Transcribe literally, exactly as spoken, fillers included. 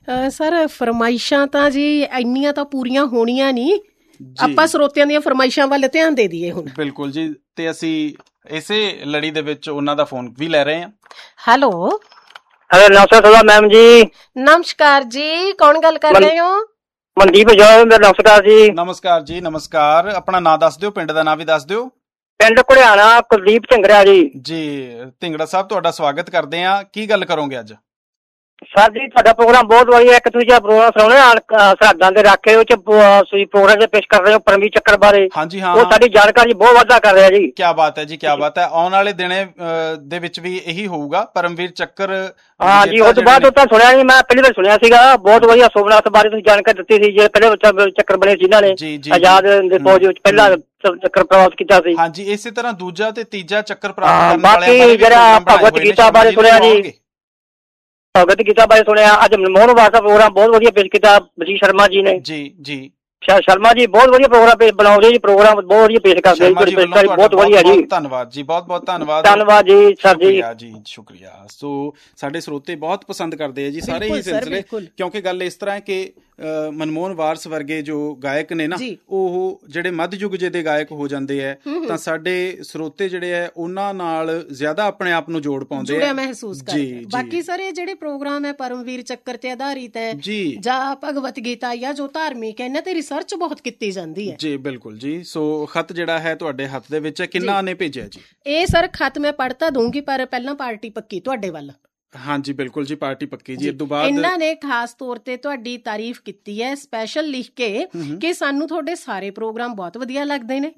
Sir ਫਰਮਾਇਸ਼ਾਂ ਤਾਂ ਜੀ ਇੰਨੀਆਂ ਤਾਂ ਪੂਰੀਆਂ ਹੋਣੀਆਂ ਨਹੀਂ, ਆਪਾਂ ਸਰੋਤਿਆਂ ਦੀਆਂ ਫਰਮਾਇਸ਼ਾਂ ਵੱਲ ਧਿਆਨ ਦੇ ਦਈਏ ਹੁਣ। ਬਿਲਕੁਲ ਜੀ, ਤੇ ਅਸੀਂ ਇਸੇ ਲੜੀ ਦੇ ਵਿੱਚ ਉਹਨਾਂ ਦਾ ਫੋਨ ਵੀ ਲੈ ਰਹੇ ਹਾਂ। ਹੈਲੋ ਹੈਲੋ, ਨਮਸਕਾਰ ਮੈਮ ਜੀ। ਨਮਸਕਾਰ ਜੀ, ਕੌਣ ਗੱਲ ਕਰ ਰਹੇ ਹੋ? ਮਨਦੀਪ ਜੀ, ਨਮਸਕਾਰ ਜੀ। ਨਮਸਕਾਰ ਜੀ, ਨਮਸਕਾਰ। ਆਪਣਾ ਨਾਂ ਦੱਸ ਦਿਓ, ਪਿੰਡ ਦਾ ਨਾਂ ਵੀ ਦੱਸ ਦਿਓ। ਪਿੰਡ ਘੁੜਿਆਣਾ, ਕੁਲਦੀਪ ਢਿੰਗੜਾ ਜੀ। ਜੀ ਢਿੰਗੜਾ ਸਾਹਿਬ, ਤੁਹਾਡਾ ਸਵਾਗਤ ਕਰਦੇ ਹਾਂ। ਕੀ ਗੱਲ ਕਰੋਗੇ ਅੱਜ? ਸਰ ਜੀ, ਤੁਹਾਡਾ ਪ੍ਰੋਗਰਾਮ ਬਹੁਤ ਵਧੀਆ। ਇੱਕ ਤੁਸੀਂ ਪ੍ਰੋਗਰਾਮ ਸੁਣਾਉਣਾ ਸਰਹੱਦਾਂ ਦੇ ਰਾਖੇ ਵਿੱਚ, ਤੁਸੀਂ ਪ੍ਰੋਗਰਾਮ ਤੇ ਪੇਸ਼ ਕਰ ਰਹੇ ਹੋ ਪਰਮਵੀਰ ਚੱਕਰ ਬਾਰੇ। ਹਾਂਜੀ ਹਾਂ, ਉਹ ਸਾਡੀ ਜਾਣਕਾਰੀ ਬਹੁਤ ਵਾਧਾ ਕਰ ਰਿਹਾ ਜੀ। ਕਿਆ ਬਾਤ ਹੈ ਜੀ, ਕਿਆ ਬਾਤ ਹੈ। ਆਉਣ ਵਾਲੇ ਦਿਨੇ ਦੇ ਵਿੱਚ ਵੀ ਇਹੀ ਹੋਊਗਾ, ਪਰਮਵੀਰ ਚੱਕਰ। ਹਾਂ ਜੀ, ਉਸ ਤੋਂ ਬਾਅਦ ਤਾਂ ਸੁਣਿਆ ਨਹੀਂ, ਮੈਂ ਪਹਿਲੀ ਵਾਰ ਸੁਣਿਆ ਸੀਗਾ। ਬਹੁਤ ਵਧੀਆ ਸੋਮਨਾਥ ਬਾਰੇ ਤੁਸੀਂ ਜਾਣਕਾਰੀ ਦਿੱਤੀ ਸੀ, ਜਿਹੜੇ ਪਹਿਲੇ ਚੱਕਰ ਬਣੇ ਸੀ ਜਿਨ੍ਹਾਂ ਨੇ ਆਜ਼ਾਦ ਦੇ ਫੌਜ ਵਿੱਚ ਪਹਿਲਾ ਚੱਕਰ ਪ੍ਰਾਪਤ ਕੀਤਾ ਸੀ। ਹਾਂਜੀ, ਇਸੇ ਤਰ੍ਹਾਂ ਦੂਜਾ ਤੇ ਤੀਜਾ ਚੱਕਰ ਪ੍ਰਾਪਤ ਕਰਨ ਵਾਲੇ। ਬਾਕੀ ਜਿਹੜਾ ਭਗਵਤ ਗੀਤਾ ਬਾਰੇ ਸੁਣਿਆ ਜੀ, ਭਗਵਤ ਗੀਤਾ ਬਾਰੇ ਸੁਣਿਆ। ਅੱਜ ਮਨਮੋਹਨ ਵਾਸ ਦਾ ਪ੍ਰੋਗਰਾਮ ਬਹੁਤ ਵਧੀਆ ਪੇਸ਼ ਕੀਤਾ ਬਲਜੀਤ ਸ਼ਰਮਾ ਜੀ ਨੇ। ਜੀ ਜੀ ਸ਼ਰਮਾ ਜੀ ਬਹੁਤ ਵਧੀਆ ਪ੍ਰੋਗਰਾਮ ਬਣਾਉਂਦੇ ਜੀ, ਪ੍ਰੋਗਰਾਮ ਬਹੁਤ ਵਧੀਆ ਪੇਸ਼ ਕਰਦੇ ਜੀ, ਬਹੁਤ ਵਧੀਆ ਜੀ। ਧੰਨਵਾਦ ਜੀ, ਬਹੁਤ ਬਹੁਤ ਧੰਨਵਾਦ। ਧੰਨਵਾਦ ਜੀ ਸਰ ਜੀ। ਜੀ ਸ਼ੁਕਰੀਆ। ਸੋ ਸਾਡੇ ਸਰੋਤੇ ਬਹੁਤ ਪਸੰਦ ਕਰਦੇ ਆ ਜੀ ਸਾਰੇ ਹੀ ਸਿਲਸਿਲੇ, ਕਿਉਂਕਿ ਗੱਲ ਇਸ ਤਰ੍ਹਾਂ ਹੈ ਕਿ ਮਨਮੋਹਨ ਵਾਰਸ ਵਰਗੇ ਜੋ ਗਾਇਕ ਨੇ ਨਾ, ਉਹ ਜਿਹੜੇ ਮੱਧ ਯੁੱਗ ਜੇ ਦੇ ਗਾਇਕ ਹੋ ਜਾਂਦੇ ਹੈ, ਤਾਂ ਸਾਡੇ ਸਰੋਤੇ ਜਿਹੜੇ ਹੈ ਉਹਨਾਂ ਨਾਲ ਜ਼ਿਆਦਾ ਆਪਣੇ ਆਪ ਨੂੰ ਜੋੜ ਪਾਉਂਦੇ ਆ, ਮਹਿਸੂਸ ਕਰਦੇ। ਬਾਕੀ ਸਰ ਇਹ ਜਿਹੜੇ ਪ੍ਰੋਗਰਾਮ ਹੈ ਪਰਮਵੀਰ ਚੱਕਰ ਤੇ ਆਧਾਰਿਤ ਹੈ ਜਾਂ ਭਗਵਤ ਗੀਤਾ ਜਾਂ ਜੋ ਧਾਰਮਿਕ ਹੈ, ਇਹਨਾਂ ਤੇ ਰਿਸਰਚ ਬਹੁਤ ਕੀਤੀ ਜਾਂਦੀ ਹੈ ਜੀ। ਬਿਲਕੁਲ ਜੀ। ਸੋ ਖਤ ਜਿਹੜਾ ਹੈ ਤੁਹਾਡੇ ਹੱਥ ਦੇ ਵਿੱਚ ਹੈ, ਕਿੰਨਾ ਨੇ ਭੇਜਿਆ ਜੀ? ਇਹ ਸਰ ਖਤ ਮੈਂ ਪੜ੍ਹ ਤਾਂ ਦੂੰਗੀ, ਪਰ ਪਹਿਲਾਂ ਪਾਰਟੀ ਪੱਕੀ ਤੁਹਾਡੇ ਵੱਲ। ਹਾਂਜੀ ਬਿਲਕੁਲ ਜੀ, ਪਾਰਟੀ ਪੱਕੀ ਜੀ। ਇਸ ਤੋਂ ਬਾਅਦ ਇਹਨਾਂ ਨੇ ਖਾਸ ਤੌਰ ਤੇ ਤੁਹਾਡੀ ਤਾਰੀਫ ਕੀਤੀ ਹੈ, ਸਪੈਸ਼ਲ ਲਿਖ ਕੇ ਕਿ ਸਾਨੂੰ ਤੁਹਾਡੇ ਸਾਰੇ ਪ੍ਰੋਗਰਾਮ ਬਹੁਤ ਵਧੀਆ ਲੱਗਦੇ ਨੇ।